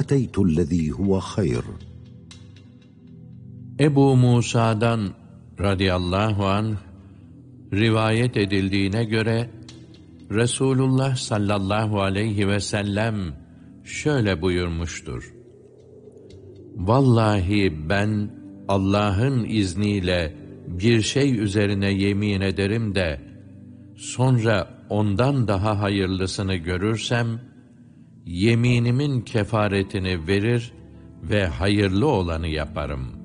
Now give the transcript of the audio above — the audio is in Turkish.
وآتيت الذي هو خير. Ebu Musa'dan radıyallahu anh rivayet edildiğine göre Resulullah sallallahu aleyhi ve sellem şöyle buyurmuştur: Vallahi ben Allah'ın izniyle bir şey üzerine yemin ederim de sonra ondan daha hayırlısını görürsem yeminimin kefaretini verir ve hayırlı olanı yaparım.